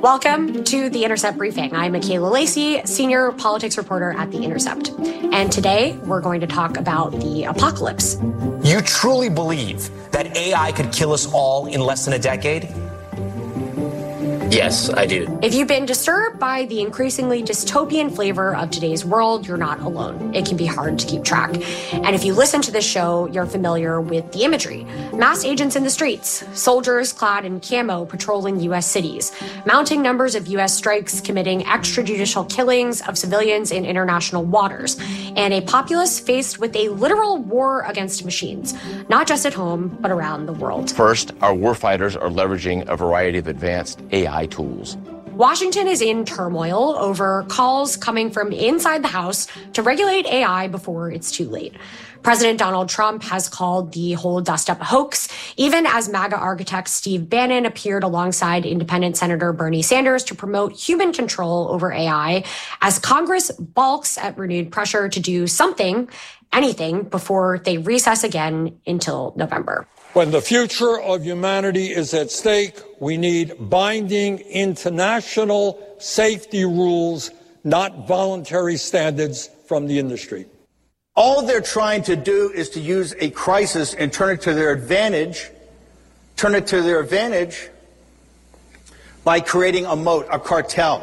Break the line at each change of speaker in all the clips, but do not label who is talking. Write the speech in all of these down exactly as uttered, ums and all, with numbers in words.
Welcome to The Intercept Briefing. I'm Michaela Lacey, senior politics reporter at The Intercept. And today we're going to talk about the apocalypse.
You truly believe that A I could kill us all in less than a decade?
Yes, I do.
If you've been disturbed by the increasingly dystopian flavor of today's world, you're not alone. It can be hard to keep track. And if you listen to this show, you're familiar with the imagery. Mass agents in the streets, soldiers clad in camo patrolling U S cities, mounting numbers of U S strikes committing extrajudicial killings of civilians in international waters, and a populace faced with a literal war against machines, not just at home, but around the world.
First, our warfighters are leveraging a variety of advanced A I tools.
Washington is in turmoil over calls coming from inside the House to regulate A I before it's too late. President Donald Trump has called the whole dust-up a hoax, even as MAGA architect Steve Bannon appeared alongside independent Senator Bernie Sanders to promote human control over A I as Congress balks at renewed pressure to do something, anything, before they recess again until November.
When the future of humanity is at stake, we need binding international safety rules, not voluntary standards from the industry.
All they're trying to do is to use a crisis and turn it to their advantage, turn it to their advantage by creating a moat, a cartel,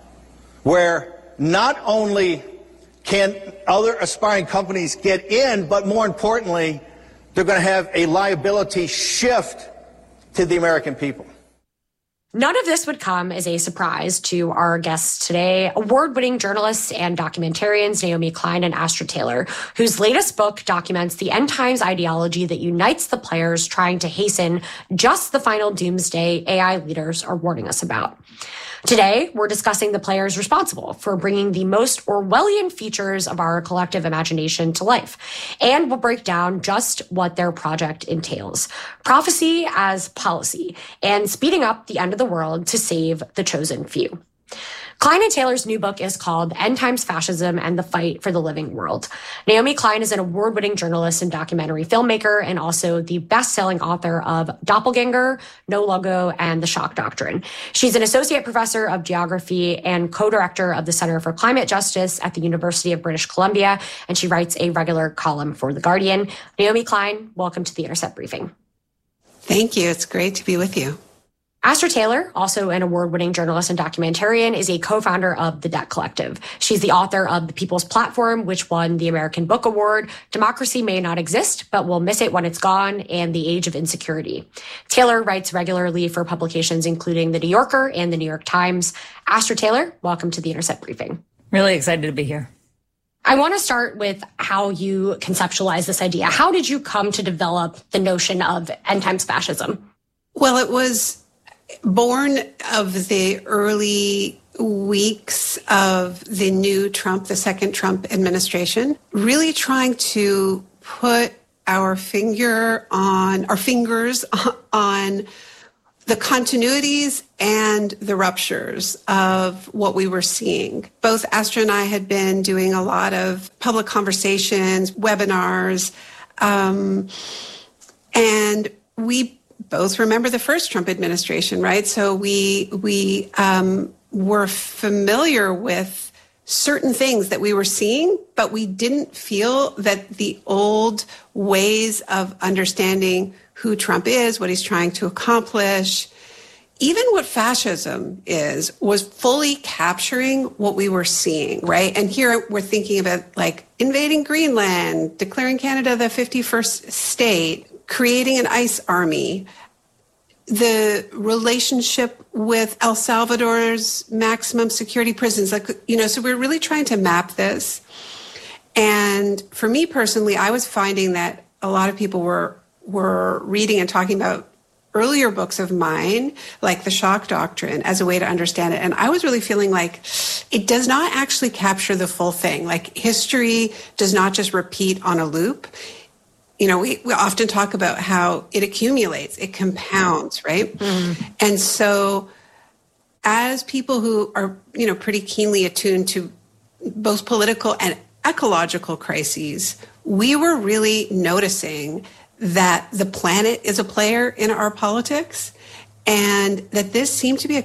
where not only can other aspiring companies get in, but more importantly, they're going to have a liability shift to the American people.
None of this would come as a surprise to our guests today, award-winning journalists and documentarians Naomi Klein and Astra Taylor, whose latest book documents the end times ideology that unites the players trying to hasten just the final doomsday A I leaders are warning us about. Today, we're discussing the players responsible for bringing the most Orwellian features of our collective imagination to life. And we'll break down just what their project entails. Prophecy as policy, and speeding up the end of the world to save the chosen few. Klein and Taylor's new book is called End Times Fascism and the Fight for the Living World. Naomi Klein is an award-winning journalist and documentary filmmaker and also the best-selling author of Doppelganger, No Logo, and The Shock Doctrine. She's an associate professor of geography and co-director of the Center for Climate Justice at the University of British Columbia, and she writes a regular column for The Guardian. Naomi Klein, welcome to The Intercept Briefing.
Thank you. It's great to be with you.
Astra Taylor, also an award-winning journalist and documentarian, is a co-founder of The Debt Collective. She's the author of The People's Platform, which won the American Book Award, Democracy May Not Exist, But We'll Miss It When It's Gone, and The Age of Insecurity. Taylor writes regularly for publications including The New Yorker and The New York Times. Astra Taylor, welcome to The Intercept Briefing.
Really excited to be here.
I want to start with how you conceptualize this idea. How did you come to develop the notion of end times fascism?
Well, it was born of the early weeks of the new Trump, the second Trump administration, really trying to put our finger on, our fingers on the continuities and the ruptures of what we were seeing. Both Astra and I had been doing a lot of public conversations, webinars, um, and we both remember the first Trump administration, right? So we we um, were familiar with certain things that we were seeing, but we didn't feel that the old ways of understanding who Trump is, what he's trying to accomplish, even what fascism is, was fully capturing what we were seeing, right? And here we're thinking about like invading Greenland, declaring Canada the fifty-first state, creating an ICE army, the relationship with El Salvador's maximum security prisons. Like, you know, so we're really trying to map this. And for me personally, I was finding that a lot of people were were reading and talking about earlier books of mine, like The Shock Doctrine, as a way to understand it. And I was really feeling like it does not actually capture the full thing. Like history does not just repeat on a loop. You know, we, we often talk about how it accumulates, it compounds, right? Mm. And so as people who are, you know, pretty keenly attuned to both political and ecological crises, we were really noticing that the planet is a player in our politics and that this seemed to be a